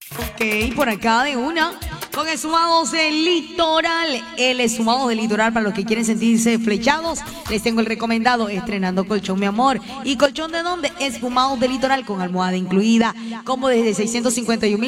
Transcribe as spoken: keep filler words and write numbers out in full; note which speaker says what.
Speaker 1: Ok, por acá de una. Con esfumados del litoral. El esfumado del litoral para los que quieren sentirse flechados. Les tengo el recomendado estrenando colchón, mi amor. ¿Y colchón de dónde? Esfumados del litoral con almohada incluida. Como desde seiscientos cincuenta y un mil.